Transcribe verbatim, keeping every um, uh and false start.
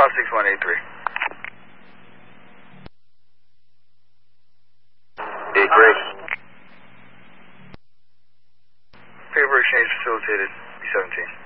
five six one eight three. eight three. Paper exchange facilitated, B seventeen.